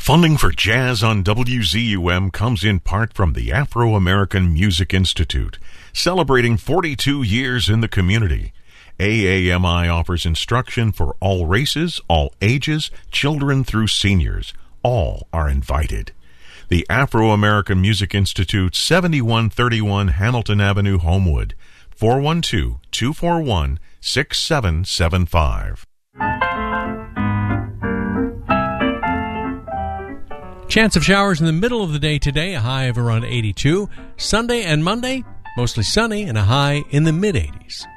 Funding for Jazz on WZUM comes in part from the Afro-American Music Institute, celebrating 42 years in the community. AAMI offers instruction for all races, all ages, children through seniors. All are invited. The Afro-American Music Institute, 7131 Hamilton Avenue, Homewood, 412-241-6775. Chance of showers in the middle of the day today, a high of around 82. Sunday and Monday, mostly sunny and a high in the mid-80s.